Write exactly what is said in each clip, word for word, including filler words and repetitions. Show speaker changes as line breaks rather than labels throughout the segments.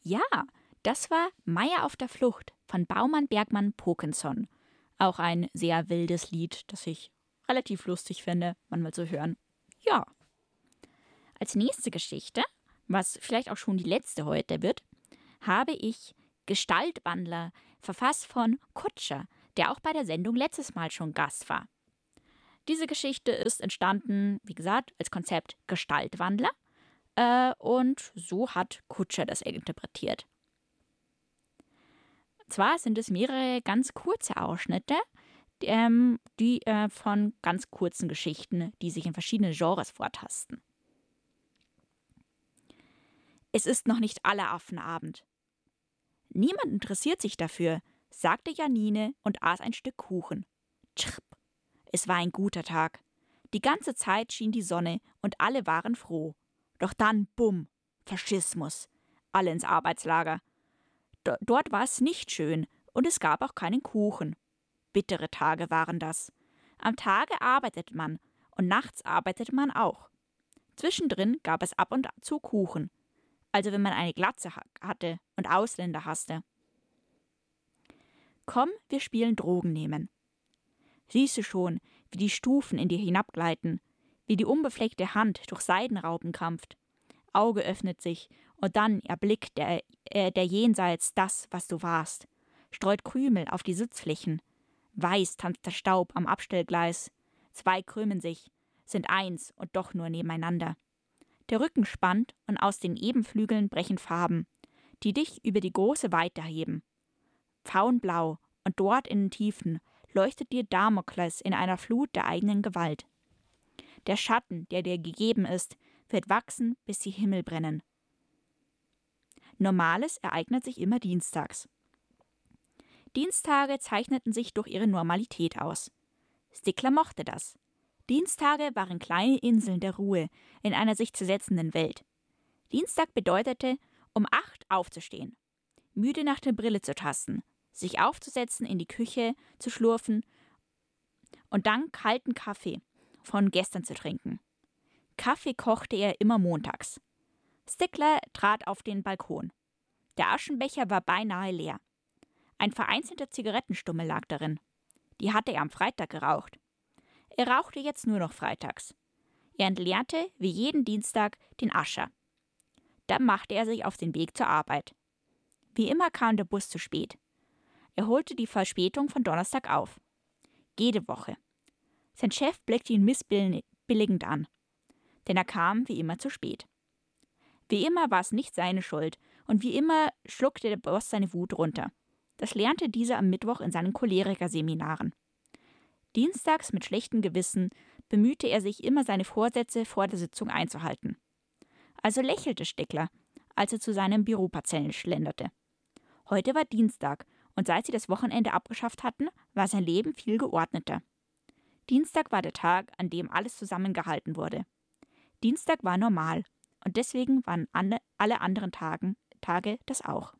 Ja, das war Meier auf der Flucht von Baumann Bergmann Pokenson. Auch ein sehr wildes Lied, das ich relativ lustig finde, manchmal zu hören. Ja. Als nächste Geschichte, was vielleicht auch schon die letzte heute wird, habe ich Gestaltwandler, verfasst von Kutscher, der auch bei der Sendung letztes Mal schon Gast war. Diese Geschichte ist entstanden, wie gesagt, als Konzept Gestaltwandler äh, und so hat Kutscher das interpretiert. Zwar sind es mehrere ganz kurze Ausschnitte, ähm, die äh, von ganz kurzen Geschichten, die sich in verschiedene Genres vortasten. Es ist noch nicht aller Affenabend. Niemand interessiert sich dafür, sagte Janine und aß ein Stück Kuchen. Tschrp. Es war ein guter Tag. Die ganze Zeit schien die Sonne und alle waren froh. Doch dann, bumm, Faschismus. Alle ins Arbeitslager. D- dort war es nicht schön und es gab auch keinen Kuchen. Bittere Tage waren das. Am Tage arbeitet man und nachts arbeitet man auch. Zwischendrin gab es ab und zu Kuchen. Also wenn man eine Glatze ha- hatte und Ausländer hasste. Komm, wir spielen Drogen nehmen. Siehst du schon, wie die Stufen in dir hinabgleiten, wie die unbefleckte Hand durch Seidenraupen krampft. Auge öffnet sich und dann erblickt der, äh, der Jenseits das, was du warst, streut Krümel auf die Sitzflächen. Weiß tanzt der Staub am Abstellgleis. Zwei krümmen sich, sind eins und doch nur nebeneinander. Der Rücken spannt und aus den Ebenflügeln brechen Farben, die dich über die große Weite heben. Pfauenblau und dort in den Tiefen leuchtet dir Damokles in einer Flut der eigenen Gewalt. Der Schatten, der dir gegeben ist, wird wachsen, bis die Himmel brennen. Normales ereignet sich immer dienstags. Dienstage zeichneten sich durch ihre Normalität aus. Stickler mochte das. Dienstage waren kleine Inseln der Ruhe in einer sich zersetzenden Welt. Dienstag bedeutete, um acht aufzustehen, müde nach der Brille zu tasten, sich aufzusetzen, in die Küche zu schlurfen und dann kalten Kaffee von gestern zu trinken. Kaffee kochte er immer montags. Stickler trat auf den Balkon. Der Aschenbecher war beinahe leer. Ein vereinzelter Zigarettenstummel lag darin. Die hatte er am Freitag geraucht. Er rauchte jetzt nur noch freitags. Er entleerte, wie jeden Dienstag, den Ascher. Dann machte er sich auf den Weg zur Arbeit. Wie immer kam der Bus zu spät. Er holte die Verspätung von Donnerstag auf. Jede Woche. Sein Chef blickte ihn missbilligend an. Denn er kam wie immer zu spät. Wie immer war es nicht seine Schuld und wie immer schluckte der Boss seine Wut runter. Das lernte dieser am Mittwoch in seinen Choleriker-Seminaren. Dienstags mit schlechtem Gewissen bemühte er sich immer, seine Vorsätze vor der Sitzung einzuhalten. Also lächelte Stickler, als er zu seinem Büroparzellen schlenderte. Heute war Dienstag und seit sie das Wochenende abgeschafft hatten, war sein Leben viel geordneter. Dienstag war der Tag, an dem alles zusammengehalten wurde. Dienstag war normal und deswegen waren alle anderen Tagen, Tage das auch.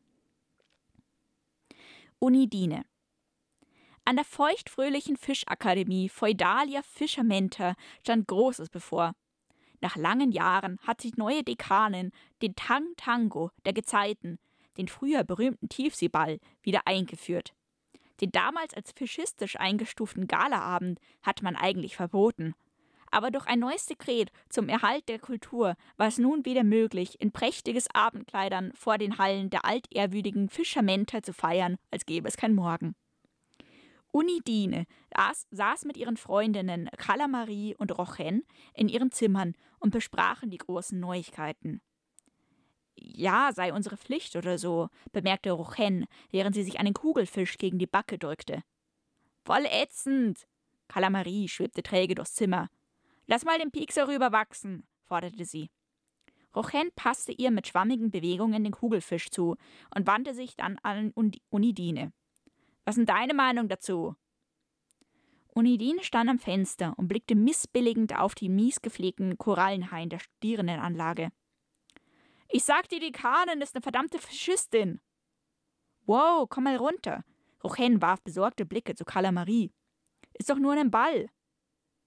Unidine. An der feuchtfröhlichen Fischakademie Feudalia Fischermenta stand Großes bevor. Nach langen Jahren hat die neue Dekanin den Tang-Tango der Gezeiten, den früher berühmten Tiefseeball, wieder eingeführt. Den damals als faschistisch eingestuften Galaabend hat man eigentlich verboten. Aber durch ein neues Dekret zum Erhalt der Kultur war es nun wieder möglich, in prächtiges Abendkleidern vor den Hallen der altehrwürdigen Fischermenta zu feiern, als gäbe es kein Morgen. Unidine saß mit ihren Freundinnen Carla Marie und Rochen in ihren Zimmern und besprachen die großen Neuigkeiten. Ja, sei unsere Pflicht oder so, bemerkte Rochen, während sie sich einen Kugelfisch gegen die Backe drückte. Voll ätzend! Carla Marie schwebte träge durchs Zimmer. Lass mal den Piekser rüberwachsen, forderte sie. Rochen passte ihr mit schwammigen Bewegungen den Kugelfisch zu und wandte sich dann an Unidine. Was ist denn deine Meinung dazu? Unidine stand am Fenster und blickte missbilligend auf die mies gepflegten Korallenhaien der Studierendenanlage. Ich sag, die Dekanin ist eine verdammte Faschistin. Wow, komm mal runter. Rochen warf besorgte Blicke zu Carla Marie. Ist doch nur ein Ball.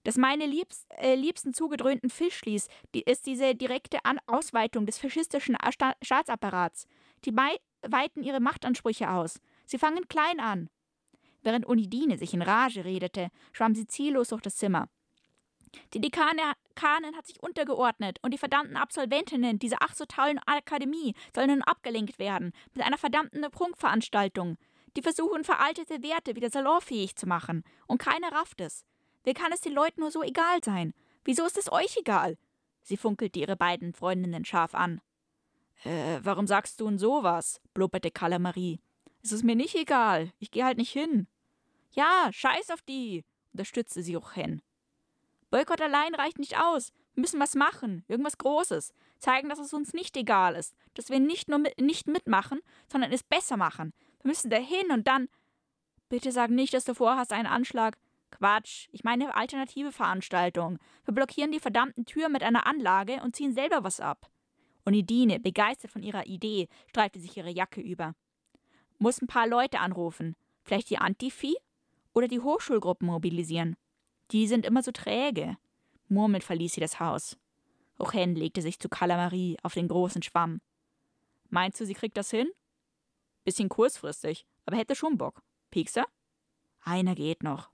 Das meine liebst, äh, liebsten zugedröhnten Fischlis die ist diese direkte An- Ausweitung des faschistischen Sta- Staatsapparats. Die Mai- weiten ihre Machtansprüche aus. Sie fangen klein an. Während Onidine sich in Rage redete, schwamm sie ziellos durch das Zimmer. Die Dekananin hat sich untergeordnet und die verdammten Absolventinnen dieser ach so tollen Akademie sollen nun abgelenkt werden mit einer verdammten Prunkveranstaltung. Die versuchen, veraltete Werte wieder salonfähig zu machen und keiner rafft es. Wie kann es den Leuten nur so egal sein? Wieso ist es euch egal? Sie funkelte ihre beiden Freundinnen scharf an. Äh, warum sagst du denn sowas? Blubberte Kalamarie. Es ist mir nicht egal. Ich gehe halt nicht hin. Ja, scheiß auf die, unterstützte sie auch hin. Boykott allein reicht nicht aus. Wir müssen was machen, irgendwas Großes. Zeigen, dass es uns nicht egal ist. Dass wir nicht nur mit, nicht mitmachen, sondern es besser machen. Wir müssen dahin und dann... Bitte sag nicht, dass du vorhast einen Anschlag. Quatsch, ich meine eine alternative Veranstaltung. Wir blockieren die verdammten Türen mit einer Anlage und ziehen selber was ab. Onidine, begeistert von ihrer Idee, streifte sich ihre Jacke über. Muss ein paar Leute anrufen. Vielleicht die Antifi? Oder die Hochschulgruppen mobilisieren. Die sind immer so träge. Murmelnd verließ sie das Haus. Ochen legte sich zu Kalamarie auf den großen Schwamm. Meinst du, sie kriegt das hin? Bisschen kurzfristig, aber hätte schon Bock. Piekser? Einer geht noch.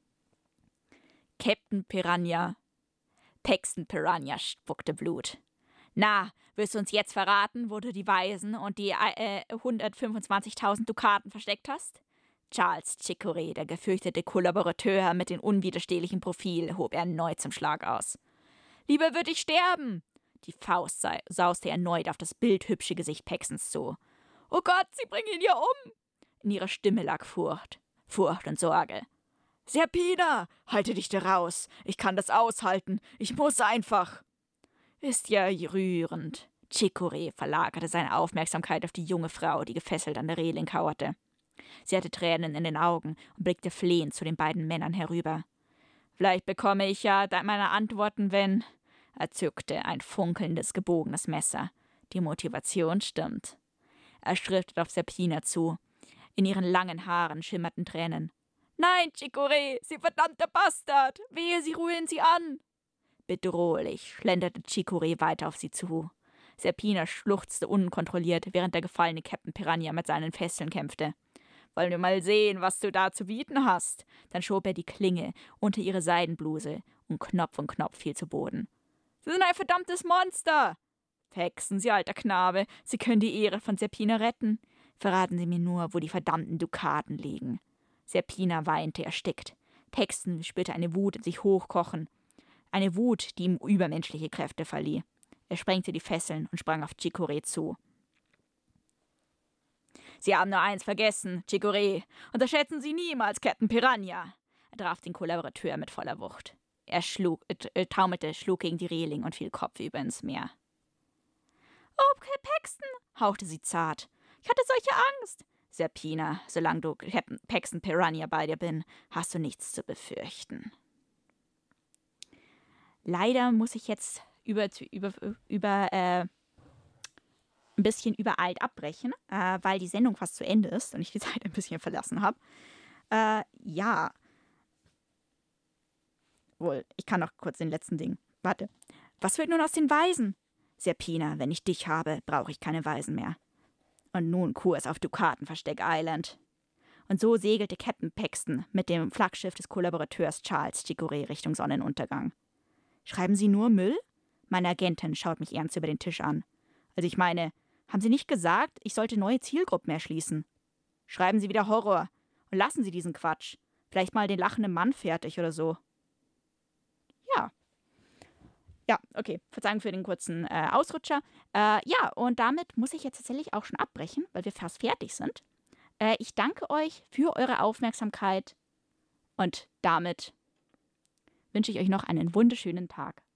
Captain Piranha. Paxton Piranha spuckte Blut. Na, willst du uns jetzt verraten, wo du die Weisen und die äh, hundertfünfundzwanzigtausend Dukaten versteckt hast? Charles Chicorée, der gefürchtete Kollaborateur mit dem unwiderstehlichen Profil, hob erneut zum Schlag aus. Lieber würde ich sterben! Die Faust sauste erneut auf das bildhübsche Gesicht Paxtons zu. Oh Gott, sie bringen ihn ja um! In ihrer Stimme lag Furcht, Furcht und Sorge. Serpina, halte dich da raus! Ich kann das aushalten! Ich muss einfach! Ist ja rührend. Chicorée verlagerte seine Aufmerksamkeit auf die junge Frau, die gefesselt an der Reling kauerte. Sie hatte Tränen in den Augen und blickte flehend zu den beiden Männern herüber. Vielleicht bekomme ich ja meine Antworten, wenn... Er zückte ein funkelndes, gebogenes Messer. Die Motivation stimmt. Er schrittete auf Serpina zu. In ihren langen Haaren schimmerten Tränen. Nein, Chicorée, Sie verdammter Bastard! Wehe, Sie rühren sie an! Bedrohlich schlenderte Chicorée weiter auf sie zu. Serpina schluchzte unkontrolliert, während der gefallene Captain Piranha mit seinen Fesseln kämpfte. Wollen wir mal sehen, was du da zu bieten hast? Dann schob er die Klinge unter ihre Seidenbluse und Knopf um Knopf fiel zu Boden. Sie sind ein verdammtes Monster! Texten Sie, alter Knabe, Sie können die Ehre von Serpina retten. Verraten Sie mir nur, wo die verdammten Dukaten liegen. Serpina weinte erstickt. Paxton spürte eine Wut in sich hochkochen. Eine Wut, die ihm übermenschliche Kräfte verlieh. Er sprengte die Fesseln und sprang auf Chicorée zu. Sie haben nur eins vergessen, Chicorée. Unterschätzen Sie niemals Captain Piranha. Er traf den Kollaborateur mit voller Wucht. Er schlug, äh, taumelte, schlug gegen die Reling und fiel kopfüber ins Meer. Oh, Paxton, hauchte sie zart. Ich hatte solche Angst. Serpina, solange du Captain Paxton Piranha bei dir bin, hast du nichts zu befürchten. Leider muss ich jetzt über, über, über äh, ein bisschen übereilt abbrechen, äh, weil die Sendung fast zu Ende ist und ich die Zeit ein bisschen verlassen habe. Äh, ja. Wohl, ich kann noch kurz den letzten Ding. Warte. Was wird nun aus den Weisen? Serpina, wenn ich dich habe, brauche ich keine Weisen mehr. Und nun Kurs auf Dukatenversteck Island. Und so segelte Captain Paxton mit dem Flaggschiff des Kollaborateurs Charles Chicorée Richtung Sonnenuntergang. Schreiben Sie nur Müll? Meine Agentin schaut mich ernst über den Tisch an. Also ich meine, haben Sie nicht gesagt, ich sollte neue Zielgruppen erschließen? Schreiben Sie wieder Horror und lassen Sie diesen Quatsch. Vielleicht mal den lachenden Mann fertig oder so. Ja. Ja, okay. Verzeihung für den kurzen äh, Ausrutscher. Äh, ja, und damit muss ich jetzt tatsächlich auch schon abbrechen, weil wir fast fertig sind. Äh, ich danke euch für eure Aufmerksamkeit und damit wünsche ich euch noch einen wunderschönen Tag.